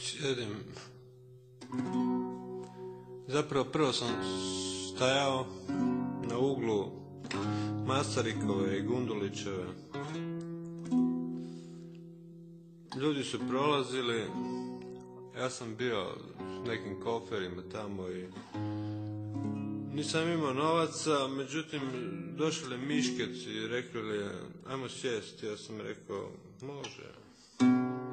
Sjedim. Zapravo prvo sam stajao na uglu Masarikove i Gundulićeve. Ljudi su prolazili, ja sam bio s nekim koferima tamo i nisam imao novaca, međutim došli miškeci i rekli ajmo sjesti, ja sam rekao može.